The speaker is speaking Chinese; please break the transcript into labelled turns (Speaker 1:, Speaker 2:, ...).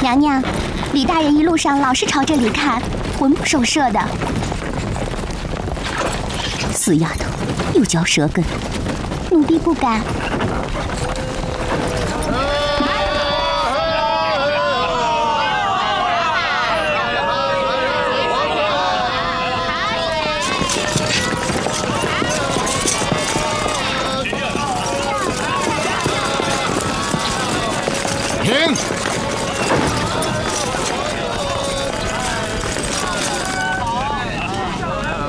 Speaker 1: 娘娘，李大人一路上老是朝这里看，魂不守舍的。
Speaker 2: 死丫头，又嚼舌根。
Speaker 1: 奴婢不敢。